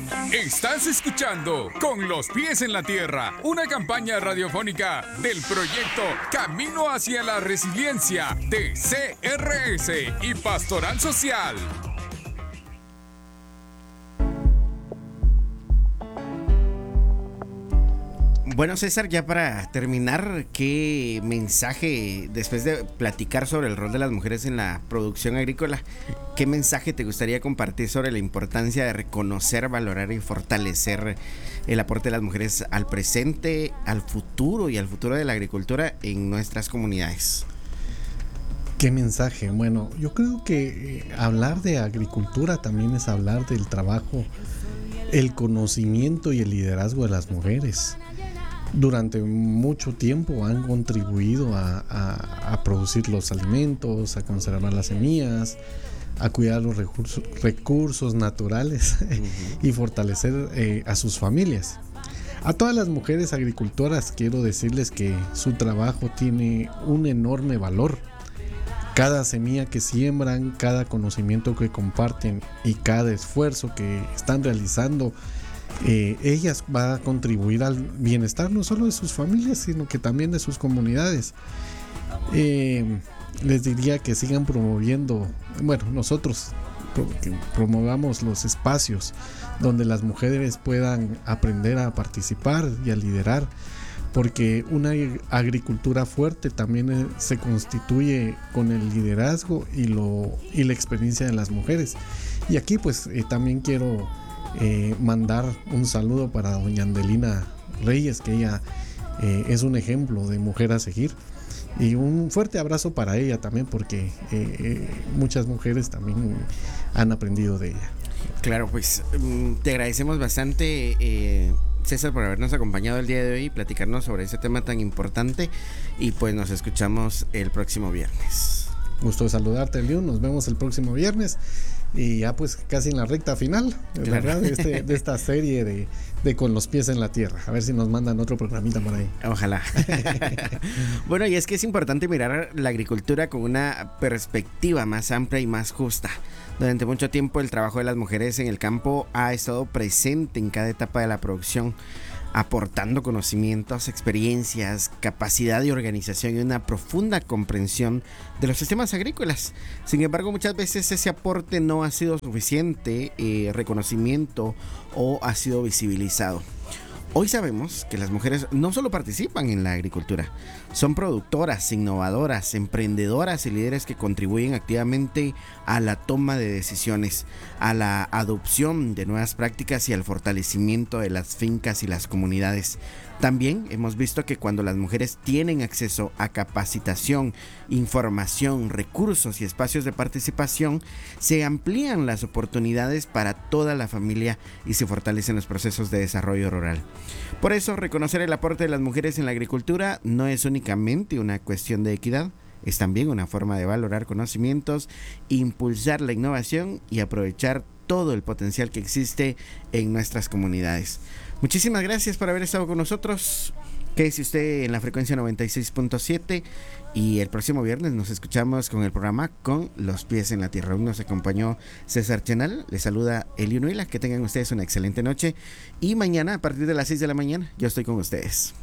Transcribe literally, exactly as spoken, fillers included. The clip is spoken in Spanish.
Estás escuchando Con los pies en la tierra, una campaña radiofónica del proyecto Camino hacia la Resiliencia de C R S y Pastoral Social. Bueno, César, ya para terminar, ¿qué mensaje, después de platicar sobre el rol de las mujeres en la producción agrícola, qué mensaje te gustaría compartir sobre la importancia de reconocer, valorar y fortalecer el aporte de las mujeres al presente, al futuro y al futuro de la agricultura en nuestras comunidades? ¿Qué mensaje? Bueno, yo creo que eh, hablar de agricultura también es hablar del trabajo, el conocimiento y el liderazgo de las mujeres. Durante mucho tiempo han contribuido a, a, a producir los alimentos, a conservar las semillas, a cuidar los recursos, recursos naturales uh-huh. y fortalecer eh, a sus familias. A todas las mujeres agricultoras quiero decirles que su trabajo tiene un enorme valor. Cada semilla que siembran, cada conocimiento que comparten y cada esfuerzo que están realizando, Eh, ellas va a contribuir al bienestar no solo de sus familias, sino que también de sus comunidades. Eh, les diría que sigan promoviendo, bueno, nosotros pro, que promovamos los espacios donde las mujeres puedan aprender a participar y a liderar, porque una agricultura fuerte también eh, se constituye con el liderazgo y, lo, y la experiencia de las mujeres. Y aquí pues eh, también quiero Eh, mandar un saludo para doña Andelina Reyes, que ella eh, es un ejemplo de mujer a seguir, y un fuerte abrazo para ella también, porque eh, eh, muchas mujeres también han aprendido de ella. Claro, pues te agradecemos bastante, eh, César, por habernos acompañado el día de hoy y platicarnos sobre este tema tan importante, y pues nos escuchamos el próximo viernes. Gusto de saludarte, León. Nos vemos el próximo viernes. Y ya pues casi en la recta final, claro. ¿verdad? De, este, de esta serie de, de Con los pies en la tierra. A ver si nos mandan otro programita por ahí. Ojalá. Bueno, y es que es importante mirar la agricultura con una perspectiva más amplia y más justa. Durante mucho tiempo el trabajo de las mujeres en el campo ha estado presente en cada etapa de la producción, aportando conocimientos, experiencias, capacidad de organización y una profunda comprensión de los sistemas agrícolas. Sin embargo, muchas veces ese aporte no ha sido suficiente, eh, reconocimiento o ha sido visibilizado. Hoy sabemos que las mujeres no solo participan en la agricultura, son productoras, innovadoras, emprendedoras y líderes que contribuyen activamente a la toma de decisiones, a la adopción de nuevas prácticas y al fortalecimiento de las fincas y las comunidades. También hemos visto que cuando las mujeres tienen acceso a capacitación, información, recursos y espacios de participación, se amplían las oportunidades para toda la familia y se fortalecen los procesos de desarrollo rural. Por eso, reconocer el aporte de las mujeres en la agricultura no es únicamente una cuestión de equidad, es también una forma de valorar conocimientos, impulsar la innovación y aprovechar todo el potencial que existe en nuestras comunidades. Muchísimas gracias por haber estado con nosotros. Quédese usted en la frecuencia noventa y seis punto siete y el próximo viernes nos escuchamos con el programa Con los pies en la tierra. Hoy nos acompañó César Chenal, les saluda Elio Nuila, que tengan ustedes una excelente noche y mañana a partir de las seis de la mañana yo estoy con ustedes.